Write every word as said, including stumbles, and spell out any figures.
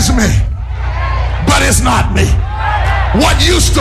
is me, but it's not me. What used to